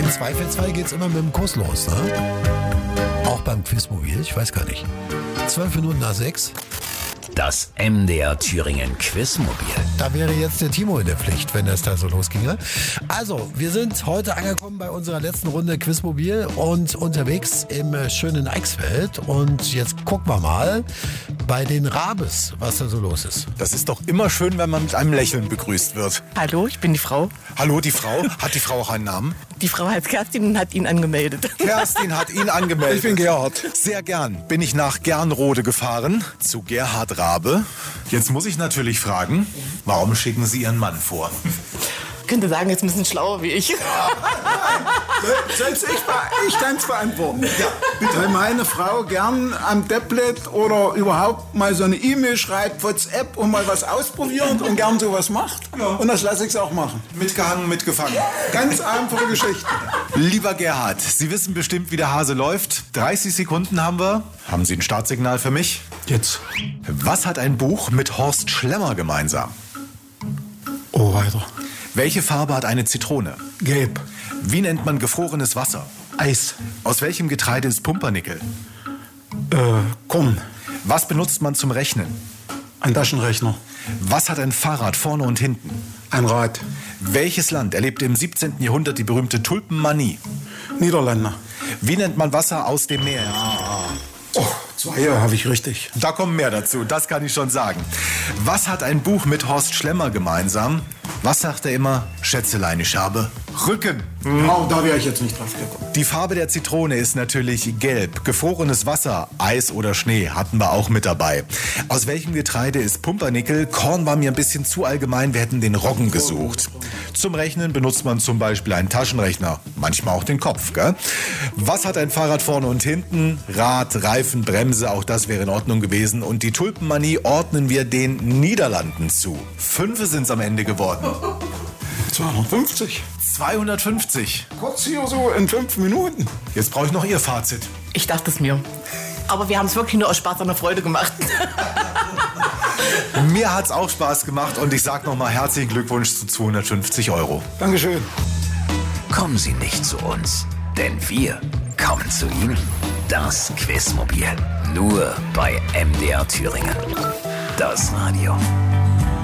Im Zweifelsfall geht's immer mit dem Kuss los, ne? Auch beim Quizmobil, ich weiß gar nicht. 12 Minuten nach 6. Das MDR Thüringen Quizmobil. Da wäre jetzt der Timo in der Pflicht, wenn das da so losginge. Also, wir sind heute angekommen bei unserer letzten Runde Quizmobil und unterwegs im schönen Eichsfeld. Und jetzt gucken wir mal bei den Rabes, was da so los ist. Das ist doch immer schön, wenn man mit einem Lächeln begrüßt wird. Hallo, ich bin die Frau. Hallo, die Frau. Hat die Frau auch einen Namen? Die Frau heißt Kerstin und hat ihn angemeldet. Kerstin hat ihn angemeldet. Ich bin Gerhard. Sehr gern bin ich nach Gernrode gefahren, zu Gerhard Rabe. Jetzt muss ich natürlich fragen, warum schicken Sie Ihren Mann vor? Ich könnte sagen, jetzt ein bisschen schlauer wie ich. Soll's ich kann's beantworten. Ja, bitte. Weil meine Frau gern am Tablet oder überhaupt mal so eine E-Mail schreibt, WhatsApp und mal was ausprobiert und gern sowas macht. Ja. Und das lasse ich auch machen. Mitgehangen, mitgefangen. Ganz einfache Geschichte. Lieber Gerhard, Sie wissen bestimmt, wie der Hase läuft. 30 Sekunden haben wir. Haben Sie ein Startsignal für mich? Jetzt. Was hat ein Buch mit Horst Schlemmer gemeinsam? Oh, weiter. Welche Farbe hat eine Zitrone? Gelb. Wie nennt man gefrorenes Wasser? Eis. Aus welchem Getreide ist Pumpernickel? Korn. Was benutzt man zum Rechnen? Ein Taschenrechner. Was hat ein Fahrrad vorne und hinten? Ein Rad. Welches Land erlebte im 17. Jahrhundert die berühmte Tulpenmanie? Niederlande. Wie nennt man Wasser aus dem Meer? Oh, 2 habe ich richtig. Da kommen mehr dazu, das kann ich schon sagen. Was hat ein Buch mit Horst Schlemmer gemeinsam? Was sagt er immer? Schätzelein, ich habe Rücken. Oh, da wäre ich jetzt nicht drauf gekommen. Die Farbe der Zitrone ist natürlich gelb. Gefrorenes Wasser, Eis oder Schnee hatten wir auch mit dabei. Aus welchem Getreide ist Pumpernickel? Korn war mir ein bisschen zu allgemein, wir hätten den Roggen gesucht. Zum Rechnen benutzt man zum Beispiel einen Taschenrechner, manchmal auch den Kopf, gell? Was hat ein Fahrrad vorne und hinten? Rad, Reifen, Bremse, auch das wäre in Ordnung gewesen. Und die Tulpenmanie ordnen wir den Niederlanden zu. 5 sind es am Ende geworden. 250. 250. Kurz hier so in 5 Minuten. Jetzt brauche ich noch Ihr Fazit. Ich dachte es mir. Aber wir haben es wirklich nur aus Spaß an der Freude gemacht. Mir hat's auch Spaß gemacht und ich sag nochmal herzlichen Glückwunsch zu 250 €. Dankeschön. Kommen Sie nicht zu uns, denn wir kommen zu Ihnen. Das Quizmobil. Nur bei MDR Thüringen. Das Radio.